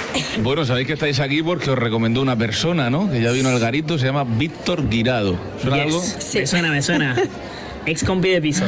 Bueno, sabéis que estáis aquí porque os recomendó una persona, ¿no? Que ya vino al garito, se llama Víctor Guirado. ¿Suena algo? Sí. Me suena. Ex compi de piso.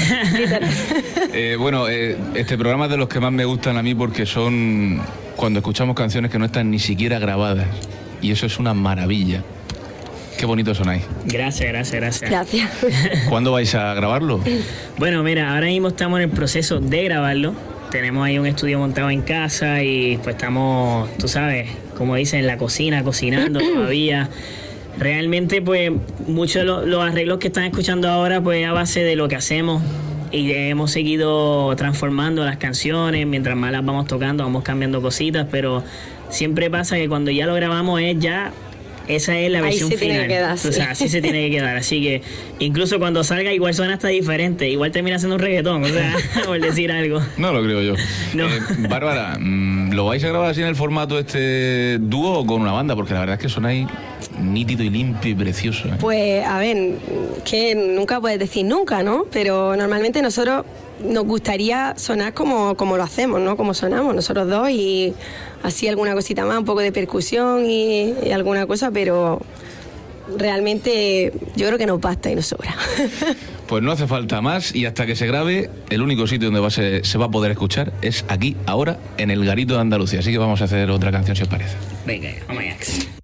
Este programa es de los que más me gustan a mí porque son cuando escuchamos canciones que no están ni siquiera grabadas. Y eso es una maravilla. Qué bonito sonáis. Gracias. Gracias. ¿Cuándo vais a grabarlo? Bueno, mira, ahora mismo estamos en el proceso de grabarlo. Tenemos ahí un estudio montado en casa y pues estamos, tú sabes, como dicen, en la cocina, cocinando todavía. Realmente, pues, muchos de los arreglos que están escuchando ahora, pues, a base de lo que hacemos y hemos seguido transformando las canciones, mientras más las vamos tocando, vamos cambiando cositas, pero siempre pasa que cuando ya lo grabamos esa es la versión final. Tiene que quedar, o sea, así se tiene que quedar. Así que incluso cuando salga igual suena hasta diferente. Igual termina siendo un reggaetón, o sea, por decir algo. No lo creo yo. No. Bárbara, ¿lo vais a grabar así en el formato dúo o con una banda? Porque la verdad es que sonáis nítido y limpio y precioso. Pues, a ver, que nunca puedes decir nunca, ¿no? Pero normalmente nosotros nos gustaría sonar como lo hacemos, ¿no? Como sonamos nosotros dos y así alguna cosita más, un poco de percusión y alguna cosa, pero realmente yo creo que nos basta y nos sobra. Pues no hace falta más y hasta que se grabe, el único sitio donde se va a poder escuchar es aquí, ahora, en el Garito de Andalucía. Así que vamos a hacer otra canción si os parece. Venga, vamos allá.